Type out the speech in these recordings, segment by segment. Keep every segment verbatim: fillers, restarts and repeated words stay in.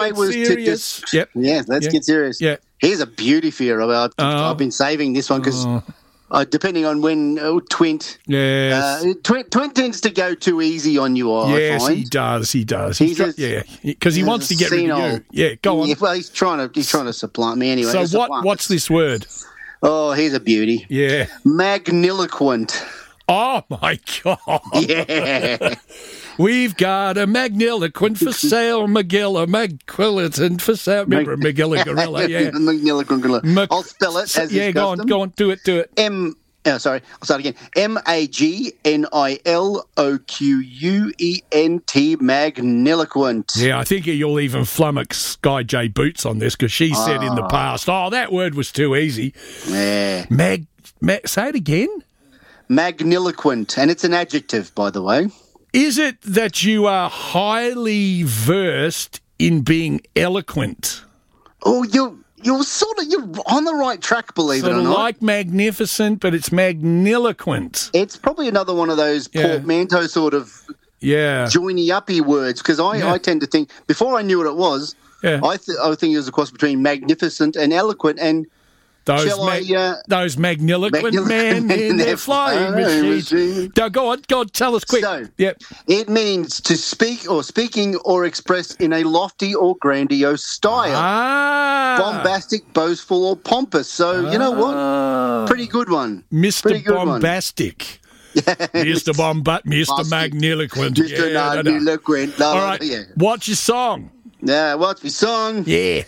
It was to serious. dis- Yep. Yeah, let's Yeah. get serious. Yeah. Here's a beauty for you. I've, Oh. I've been saving this one because Oh. uh, depending on when uh, Twint, Yes. uh, Twint, Twint tends to go too easy on you, I yes, find. he does. He does. He's He's try- a- yeah, because he he's wants a to get rid of senile- you. Yeah, go on. Yeah, well, he's trying to he's trying to supplant me anyway. so He's what? supplant What's us. this word? Oh, here's a beauty. Yeah. Magniloquent. Oh my God. Yeah. We've got a magniloquent for sale, McGilla, Magquilliton for sale. Remember McGilla Gorilla? Yeah. Magniloquent gorilla. Mac- I'll spell it as yeah, is go on, custom. go on, do it, do it. M. Oh, sorry, I'll start again. M A G N I L O Q U E N T, magniloquent. Yeah, I think you'll even flummox Sky J Boots on this because she said in the past, oh, that word was too easy. Yeah. Mag, mag, say it again. Magniloquent, and it's an adjective, by the way. Is it that you are highly versed in being eloquent? Oh, you're you're sort of you're on the right track, believe Sort it or of not. like magnificent, but it's magniloquent. It's probably another one of those Yeah. portmanteau sort of Yeah. joiny-uppy words, because I, Yeah. I tend to think, before I knew what it was, Yeah. I, th- I would think it was a cross between magnificent and eloquent, and Those, shall I, mag- uh, those magniloquent magniloquent men men in in their their flying flying machines. machine. Now, go on, go on, tell us quick. So- Yep. it means to speak or speaking or express in a lofty or grandiose style. Ah. Bombastic, boastful, or pompous. So, you know what? Ah. Pretty good one. Mister Pretty good one. Bombastic. Mister Bombat, Mister Bombastic. Magniloquent. Mister Yeah, no, no. Magniloquent. All right, Yeah. what's your song? Yeah, what's my song? Yeah.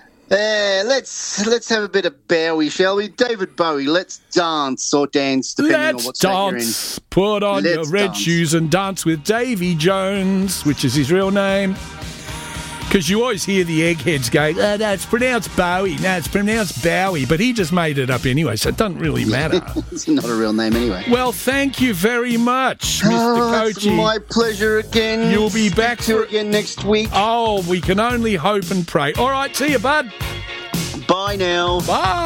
Uh, let's let's have a bit of Bowie, shall we? David Bowie, Let's Dance or Dance, depending on Let's what state you're in. dance. Put on your Let's red dance. shoes and dance with Davy Jones, which is his real name. Because you always hear the eggheads go, oh, no, it's pronounced Bowie. No, it's pronounced Bowie. But he just made it up anyway, so it doesn't really matter. It's not a real name anyway. Well, thank you very much, Mister Oh, it's Kochi. my pleasure again. You'll be back to for- again next week. Oh, we can only hope and pray. All right, see you, bud. Bye now. Bye.